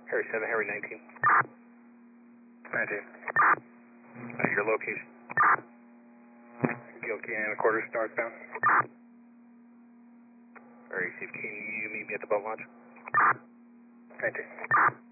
Harry 7, Harry 19. 19. Your location. Gilkey and a quarter northbound. Harry 15, you meet me at the boat launch. 19.